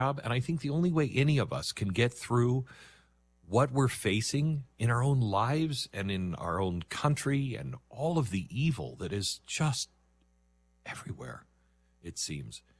job. And I think the only way any of us can get through what we're facing in our own lives and in our own country and all of the evil that is just everywhere, it seems,